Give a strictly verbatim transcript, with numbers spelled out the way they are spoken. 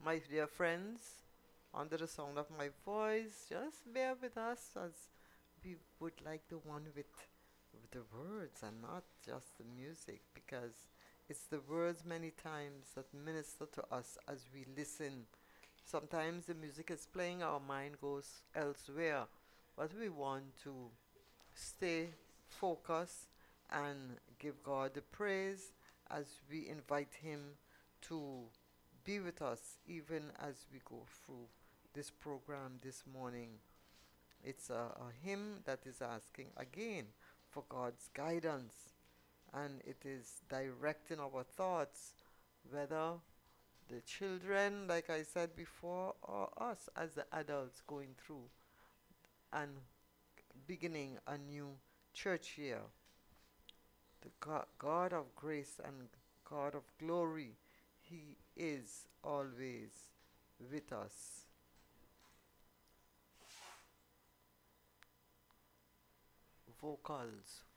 My dear friends, under the sound of my voice, just bear with us as we would like the one with, with the words and not just the music, because it's the words many times that minister to us as we listen. Sometimes the music is playing, our mind goes elsewhere, but we want to stay focused and give God the praise as we invite Him to be with us even as we go through this program this morning. It's a, a hymn that is asking again for God's guidance, and it is directing our thoughts, whether the children, like I said before, or us as the adults going through and beginning a new church year. The God, God of grace and God of glory, He is always with us. Vocals